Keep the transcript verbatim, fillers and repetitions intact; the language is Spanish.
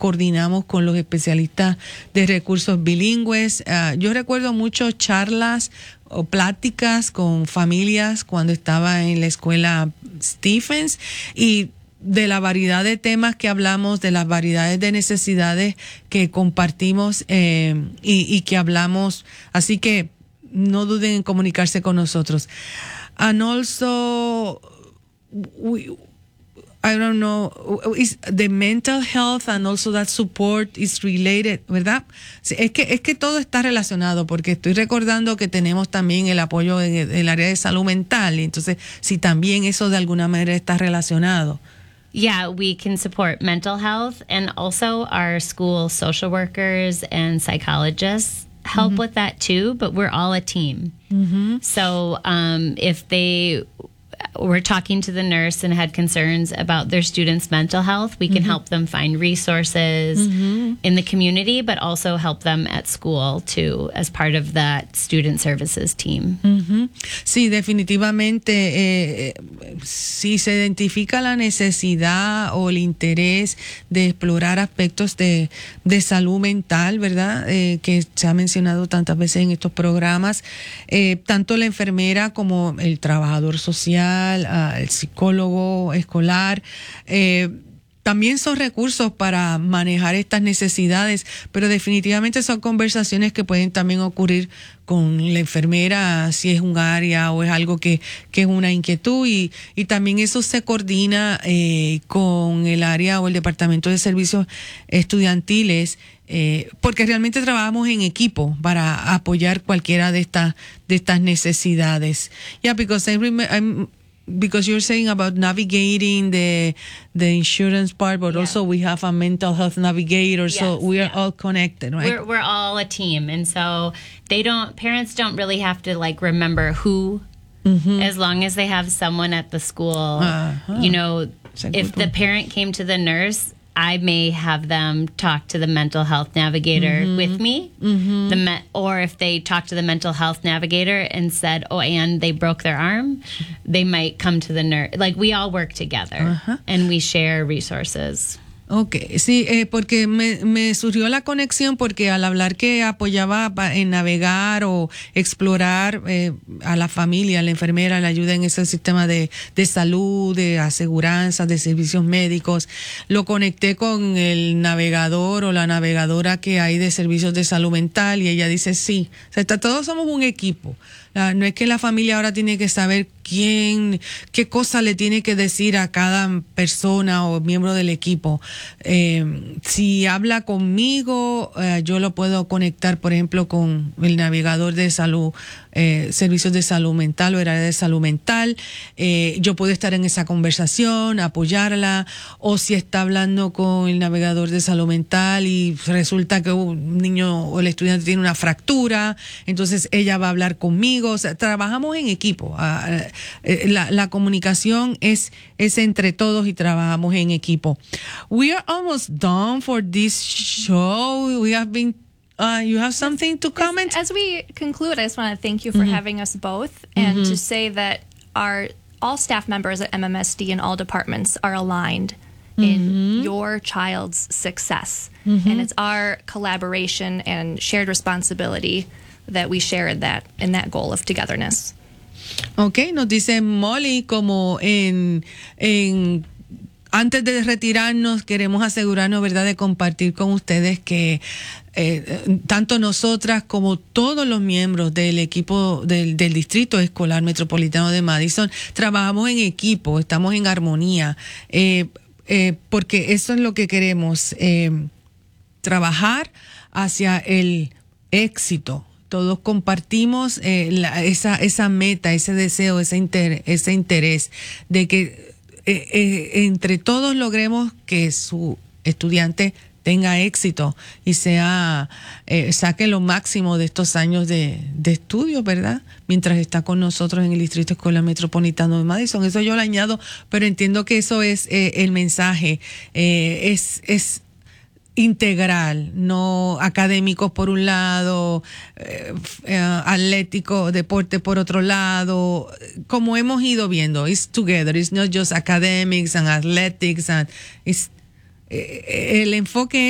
coordinamos con los especialistas de recursos bilingües. Uh, yo recuerdo mucho charlas o pláticas con familias cuando estaba en la escuela Stephens, y de la variedad de temas que hablamos, de las variedades de necesidades que compartimos eh, y, y que hablamos. Así que no duden en comunicarse con nosotros. And also, we, I don't know, is the mental health and also that support is related, ¿verdad? Es que, es que todo está relacionado, porque estoy recordando que tenemos también el apoyo en el área de salud mental. Entonces, si también eso de alguna manera está relacionado. Yeah, we can support mental health, and also our school social workers and psychologists help mm-hmm. with that too, but we're all a team. Mm-hmm. So um, if they were talking to the nurse and had concerns about their students' mental health, we can mm-hmm. help them find resources mm-hmm. in the community, but also help them at school too, as part of that student services team. Mm-hmm. Sí, definitivamente, eh, si se identifica la necesidad o el interés de explorar aspectos de, de salud mental, ¿verdad? Eh, que se ha mencionado tantas veces en estos programas, eh, tanto la enfermera como el trabajador social, Uh, el psicólogo escolar, eh, también son recursos para manejar estas necesidades, pero definitivamente son conversaciones que pueden también ocurrir con la enfermera, si es un área o es algo que, que es una inquietud, y, y también eso se coordina eh, con el área o el departamento de servicios estudiantiles, eh, porque realmente trabajamos en equipo para apoyar cualquiera de estas de estas necesidades. Yeah, because I remember, I'm because you're saying about navigating the the insurance part, but yeah. also we have a mental health navigator, yes, so we are yeah. all connected, right? We're we're all a team, and so they don't parents don't really have to like remember who, mm-hmm. as long as they have someone at the school. Uh-huh. You know, if the parent came to the nurse, I may have them talk to the mental health navigator mm-hmm. with me, mm-hmm. the me- or if they talk to the mental health navigator and said, oh, and they broke their arm, they might come to the nurse. Like, we all work together uh-huh. and we share resources. Okay, sí, eh, porque me, me surgió la conexión porque al hablar que apoyaba en navegar o explorar eh, a la familia, a la enfermera, la ayuda en ese sistema de, de salud, de aseguranza, de servicios médicos, lo conecté con el navegador o la navegadora que hay de servicios de salud mental, y ella dice sí, o sea, está, todos somos un equipo. La, no es que la familia ahora tiene que saber quién, qué cosa le tiene que decir a cada persona o miembro del equipo. Eh, si habla conmigo, eh, yo lo puedo conectar, por ejemplo, con el navegador de salud, eh, servicios de salud mental o el área de salud mental. Eh, yo puedo estar en esa conversación, apoyarla, o si está hablando con el navegador de salud mental y resulta que un niño o el estudiante tiene una fractura, entonces ella va a hablar conmigo. O sea, trabajamos en equipo. La, la comunicación es, es entre todos y trabajamos en equipo. We are almost done for this show. We have been, uh, you have something to comment? As, as we conclude, I just want to thank you for mm-hmm. having us both, and mm-hmm. to say that our all staff members at M M S D in all departments are aligned mm-hmm. in your child's success. Mm-hmm. And it's our collaboration and shared responsibility that we share that in that goal of togetherness. Okay, nos dice Molly, como en, en antes de retirarnos queremos asegurarnos, ¿verdad?, de compartir con ustedes que eh, tanto nosotras como todos los miembros del equipo del, del Distrito Escolar Metropolitano de Madison trabajamos en equipo, estamos en armonía, eh, eh, porque eso es lo que queremos, eh, trabajar hacia el éxito. Todos compartimos eh, la, esa esa meta, ese deseo, ese inter, ese interés de que eh, eh, entre todos logremos que su estudiante tenga éxito y sea eh, saque lo máximo de estos años de, de estudio, ¿verdad? Mientras está con nosotros en el Distrito Escolar Metropolitano de Madison. Eso yo lo añado, pero entiendo que eso es eh, el mensaje. Eh, es es integral, no académicos por un lado, eh, eh, atlético, deporte por otro lado, como hemos ido viendo, it's together, it's not just academics and athletics, and it's, eh, el enfoque